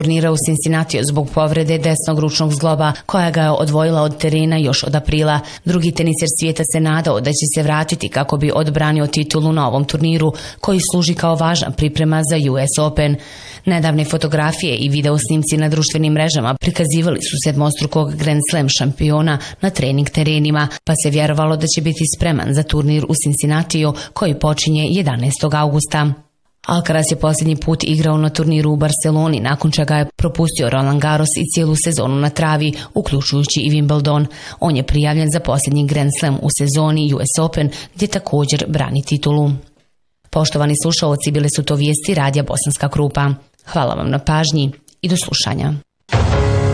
turnira u Cincinnatiju zbog povrede desnog ručnog zgloba koja ga je odvojila od terena još od aprila. Drugi teniser svijeta se nadao da će se vratiti kako bi odbranio titulu na ovom turniru koji služi kao važna priprema za US Open. Nedavne fotografije i video snimci na društvenim mrežama prikazivali su sedmostrukog Grand Slam šampiona na trening terenima, pa se vjerovalo da će biti spreman za turnir u Cincinnatiju koji počinje 11. augusta. Alcaraz je posljednji put igrao na turniru u Barceloni, nakon čega je propustio Roland Garros i cijelu sezonu na travi, uključujući i Wimbledon. On je prijavljen za posljednji Grand Slam u sezoni US Open, gdje također brani titulu. Poštovani slušaoci, bile su to vijesti Radija Bosanska Krupa. Hvala vam na pažnji i do slušanja.